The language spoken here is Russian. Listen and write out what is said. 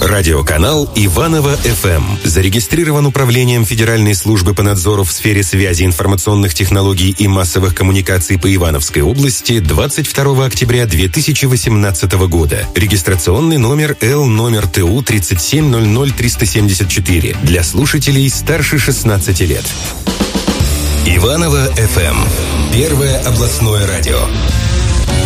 Радиоканал Иваново-ФМ. Зарегистрирован Управлением Федеральной службы по надзору в сфере связи, информационных технологий и массовых коммуникаций по Ивановской области 22 октября 2018 года. Регистрационный номер Л-ТУ 3700374 для слушателей старше 16 лет. Иваново-ФМ. Первое областное радио.